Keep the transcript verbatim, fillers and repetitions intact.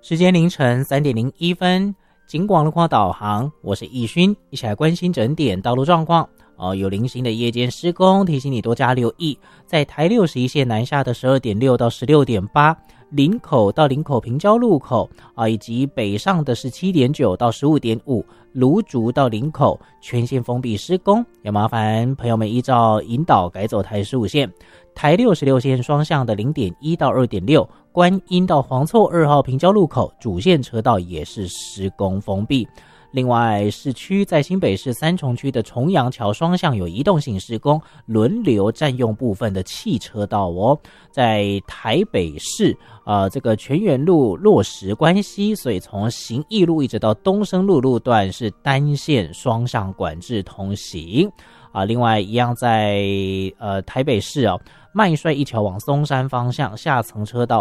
时间凌晨三点零一分，警广路况导航，我是易勋，一起来关心整点道路状况。哦，有零星的夜间施工，提醒你多加留意。在台六十一线南下的十二点六到十六点八，林口到林口平交路口啊，以及北上的十七点九到十五点五，芦竹到林口全线封闭施工，也麻烦朋友们依照引导改走台十五线。台六十六线双向的零点一到二点六，观音到黄厝二号平交路口主线车道也是施工封闭。另外，市区在新北市三重区的重阳桥双向有移动性施工，轮流占用部分的汽车道哦。在台北市，呃，这个全园路落实关系，所以从行义路一直到东升路路段是单线双向管制通行啊。另外，一样在呃台北市哦，麦帅一桥往松山方向下层车道